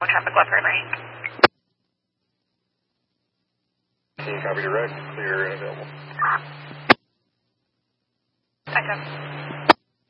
Traffic left turn right. Copy direct, clear and available. Okay.